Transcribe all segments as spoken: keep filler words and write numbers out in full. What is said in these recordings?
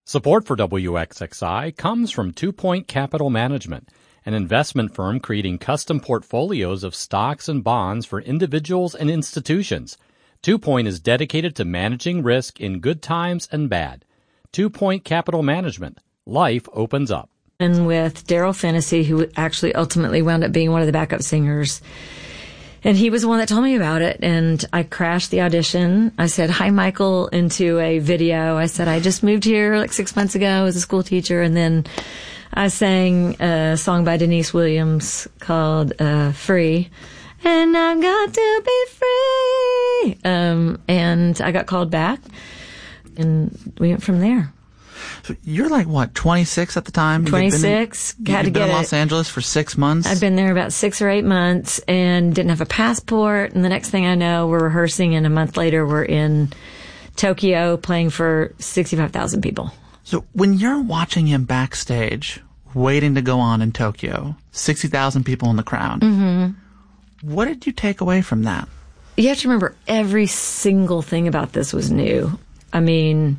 Support for W X X I comes from Two Point Capital Management, an investment firm creating custom portfolios of stocks and bonds for individuals and institutions. Two Point is dedicated to managing risk in good times and bad. Two Point Capital Management. Life opens up. And with Daryl Fennessy, who actually ultimately wound up being one of the backup singers. And he was the one that told me about it. And I crashed the audition. I said, "Hi, Michael," into a video. I said, "I just moved here like six months ago as a school teacher." And then I sang a song by Denise Williams called uh, Free. And I've got to be free. Um, and I got called back. And we went from there. So you're like, what, twenty-six at the time? twenty-six. You've been in, had you've to been get in Los it. Angeles for six months? I've been there about six or eight months and didn't have a passport. And the next thing I know, we're rehearsing, and a month later, we're in Tokyo playing for sixty-five thousand people. So when you're watching him backstage, waiting to go on in Tokyo, sixty thousand people in the crowd, mm-hmm. what did you take away from that? You have to remember, every single thing about this was new. I mean,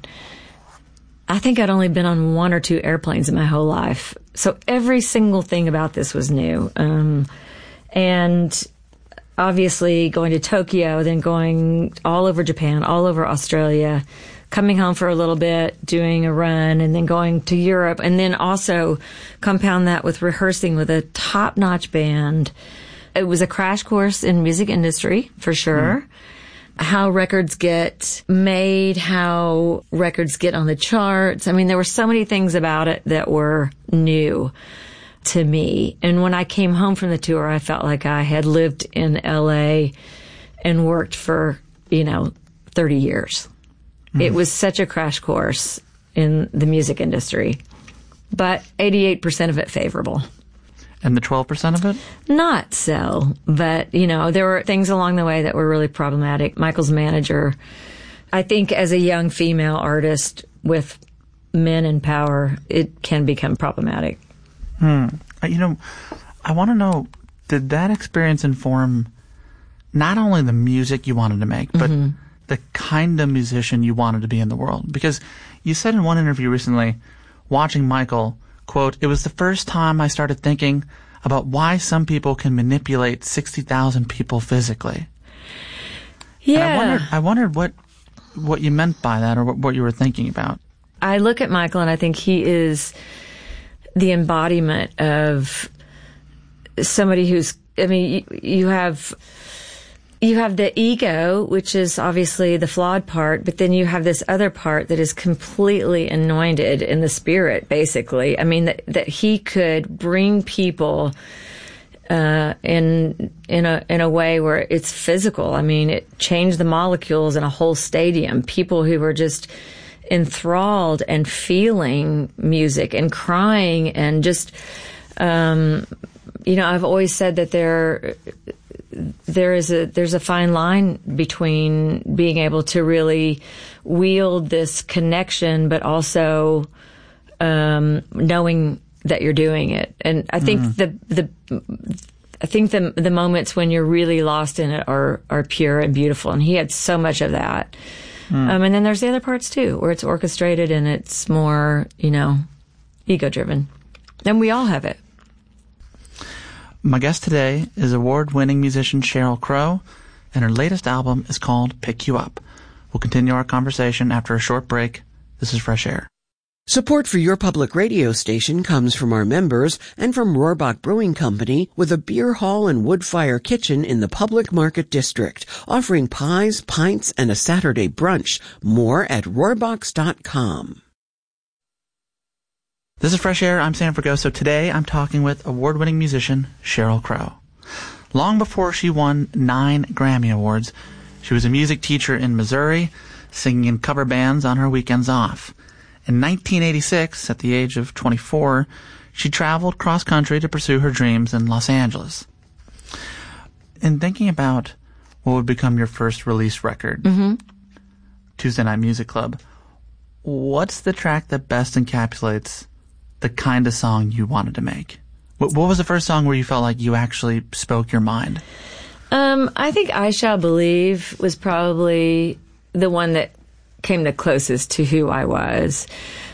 I think I'd only been on one or two airplanes in my whole life. So every single thing about this was new. Um, and obviously going to Tokyo, then going all over Japan, all over Australia, coming home for a little bit, doing a run, and then going to Europe, and then also compound that with rehearsing with a top-notch band. It was a crash course in music industry, for sure. Mm. How records get made, how records get on the charts. I mean, there were so many things about it that were new to me. And when I came home from the tour, I felt like I had lived in L A and worked for, you know, thirty years. Mm. It was such a crash course in the music industry, but eighty-eight percent of it favorable. And the twelve percent of it? Not so. But, you know, there were things along the way that were really problematic. Michael's manager, I think as a young female artist with men in power, it can become problematic. Hmm. You know, I want to know, did that experience inform not only the music you wanted to make, but mm-hmm. the kind of musician you wanted to be in the world? Because you said in one interview recently, watching Michael, quote, "It was the first time I started thinking about why some people can manipulate sixty thousand people physically." Yeah. And I wondered, I wondered what, what you meant by that, or what, what you were thinking about. I look at Michael and I think he is the embodiment of somebody who's, I mean, you, you have... You have the ego, which is obviously the flawed part, but then you have this other part that is completely anointed in the spirit, basically. I mean, that, that he could bring people uh, in in a in a way where it's physical. I mean, it changed the molecules in a whole stadium. People who were just enthralled and feeling music and crying and just, um, you know, I've always said that there. There is a there's a fine line between being able to really wield this connection, but also um, knowing that you're doing it. And I think mm. the the I think the the moments when you're really lost in it are are pure and beautiful. And he had so much of that. Mm. Um, and then there's the other parts too, where it's orchestrated and it's more, you know, ego driven. And we all have it. My guest today is award-winning musician Sheryl Crow, and her latest album is called Pick You Up. We'll continue our conversation after a short break. This is Fresh Air. Support for your public radio station comes from our members and from Rohrbach Brewing Company, with a beer hall and wood-fire kitchen in the Public Market District, offering pies, pints, and a Saturday brunch. More at rohrbachs dot com. This is Fresh Air. I'm Sam Fragoso. Today I'm talking with award-winning musician Sheryl Crow. Long before she won nine Grammy Awards, she was a music teacher in Missouri, singing in cover bands on her weekends off. In nineteen eighty-six, at the age of twenty-four, she traveled cross-country to pursue her dreams in Los Angeles. In thinking about what would become your first release record, mm-hmm. Tuesday Night Music Club, what's the track that best encapsulates the kind of song you wanted to make? What, what was the first song where you felt like you actually spoke your mind? Um, I think I Shall Believe was probably the one that came the closest to who I was.